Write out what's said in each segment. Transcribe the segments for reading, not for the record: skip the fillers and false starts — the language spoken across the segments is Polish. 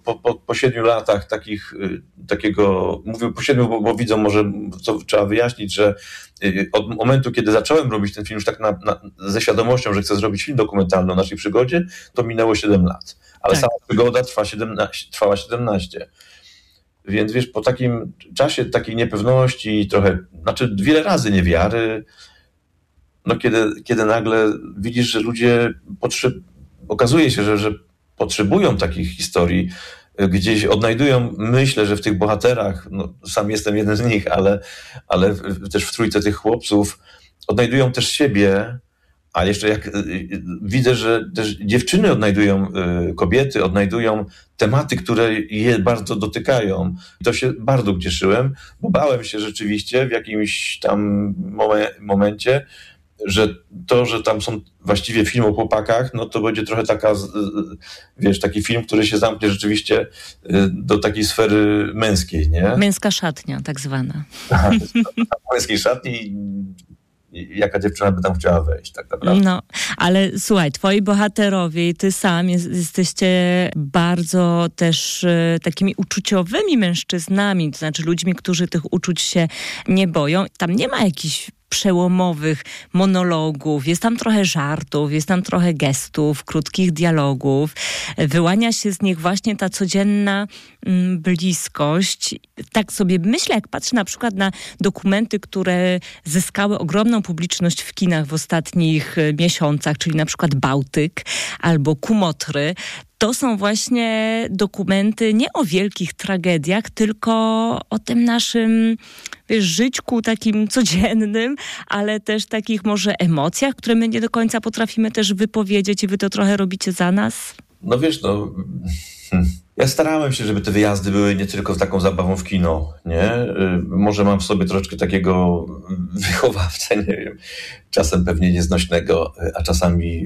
po 7 latach takiego, mówię po 7, bo widzą może, co trzeba wyjaśnić, że od momentu, kiedy zacząłem robić ten film już tak ze świadomością, że chcę zrobić film dokumentalny o naszej przygodzie, to minęło 7 lat. Ale sama przygoda trwała 17. Więc wiesz, po takim czasie takiej niepewności, trochę, znaczy wiele razy niewiary, no kiedy nagle widzisz, że ludzie okazuje się, że potrzebują takich historii, gdzieś odnajdują, myślę, że w tych bohaterach, no, sam jestem jeden z nich, ale też w trójce tych chłopców, odnajdują też siebie, a jeszcze jak widzę, że też dziewczyny odnajdują, kobiety odnajdują tematy, które je bardzo dotykają. I to się bardzo ucieszyłem, bo bałem się rzeczywiście w jakimś tam momencie, że tam są właściwie film o chłopakach, no to będzie trochę taki film, który się zamknie rzeczywiście do takiej sfery męskiej, nie? Męska szatnia, tak zwana. Męskiej szatni jaka dziewczyna by tam chciała wejść, tak naprawdę. No, ale słuchaj, twoi bohaterowie i ty sam jesteście bardzo też takimi uczuciowymi mężczyznami, to znaczy ludźmi, którzy tych uczuć się nie boją. Tam nie ma jakichś przełomowych monologów, jest tam trochę żartów, jest tam trochę gestów, krótkich dialogów. Wyłania się z nich właśnie ta codzienna bliskość. Tak sobie myślę, jak patrzę na przykład na dokumenty, które zyskały ogromną publiczność w kinach w ostatnich miesiącach, czyli na przykład Bałtyk albo Kumotry. To są właśnie dokumenty nie o wielkich tragediach, tylko o tym naszym, żyćku takim codziennym, ale też takich może emocjach, które my nie do końca potrafimy też wypowiedzieć i wy to trochę robicie za nas? No wiesz, ja starałem się, żeby te wyjazdy były nie tylko taką zabawą w kino, nie? Może mam w sobie troszeczkę takiego wychowawcę, nie wiem, czasem pewnie nieznośnego, a czasami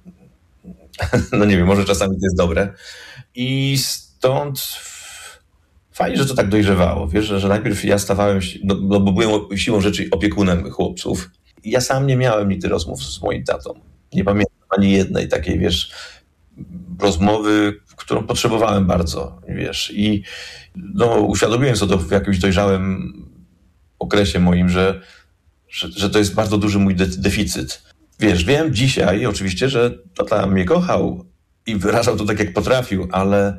no nie wiem, może czasami to jest dobre. I stąd fajnie, że to tak dojrzewało. Wiesz, że najpierw ja stawałem się, bo byłem siłą rzeczy opiekunem chłopców. I ja sam nie miałem nigdy rozmów z moim tatą. Nie pamiętam ani jednej takiej, rozmowy, którą potrzebowałem bardzo, I uświadomiłem sobie w jakimś dojrzałym okresie moim, że to jest bardzo duży mój deficyt. Wiem dzisiaj oczywiście, że tata mnie kochał i wyrażał to tak, jak potrafił, ale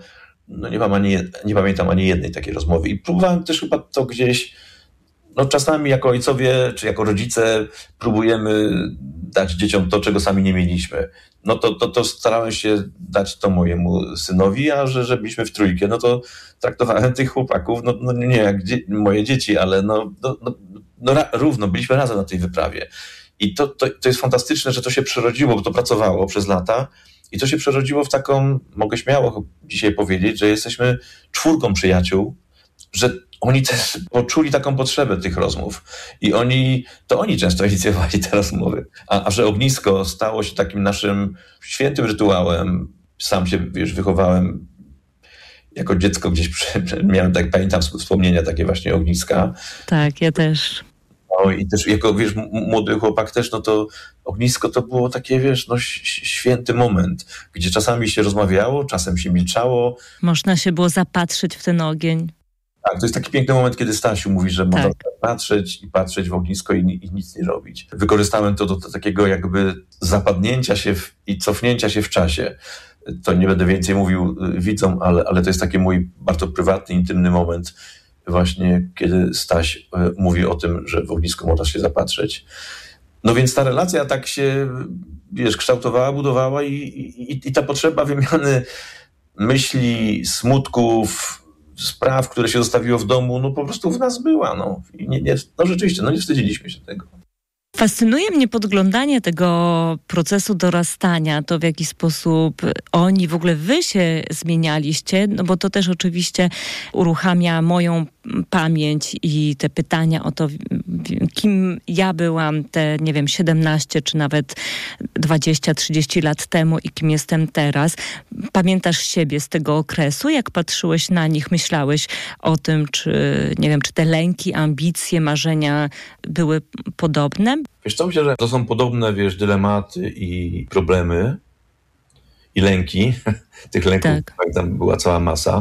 nie pamiętam ani jednej takiej rozmowy. I próbowałem też chyba to gdzieś, czasami jako ojcowie czy jako rodzice próbujemy dać dzieciom to, czego sami nie mieliśmy. To starałem się dać to mojemu synowi, a że byliśmy w trójkę, to traktowałem tych chłopaków, nie jak moje dzieci, ale równo, byliśmy razem na tej wyprawie. I to jest fantastyczne, że to się przerodziło, bo to pracowało przez lata i to się przerodziło w taką, mogę śmiało dzisiaj powiedzieć, że jesteśmy 4 przyjaciół, że oni też poczuli taką potrzebę tych rozmów i oni często inicjowali te rozmowy. A że ognisko stało się takim naszym świętym rytuałem, sam się, wychowałem jako dziecko gdzieś, miałem, tak pamiętam, wspomnienia takie właśnie ogniska. Tak, ja też. I też jako, młody chłopak też, to ognisko to było takie, święty moment, gdzie czasami się rozmawiało, czasem się milczało. Można się było zapatrzyć w ten ogień. Tak, to jest taki piękny moment, kiedy Stasiu mówi, że można patrzeć w ognisko i nic nie robić. Wykorzystałem to do takiego jakby zapadnięcia się i cofnięcia się w czasie. To nie będę więcej mówił widzom, ale to jest taki mój bardzo prywatny, intymny moment, właśnie kiedy Staś mówi o tym, że w ognisku można się zapatrzeć. Więc ta relacja tak się, kształtowała, budowała i ta potrzeba wymiany myśli, smutków, spraw, które się zostawiło w domu, po prostu w nas była. I rzeczywiście, nie wstydziliśmy się tego. Fascynuje mnie podglądanie tego procesu dorastania, to w jaki sposób oni, w ogóle wy się zmienialiście, bo to też oczywiście uruchamia moją pamięć i te pytania o to, kim ja byłam te, 17 czy nawet 20-30 lat temu i kim jestem teraz. Pamiętasz siebie z tego okresu? Jak patrzyłeś na nich, myślałeś o tym, czy te lęki, ambicje, marzenia były podobne? Wiesz co, myślę, że to są podobne, dylematy i problemy i lęki. Tych lęków tam była cała masa.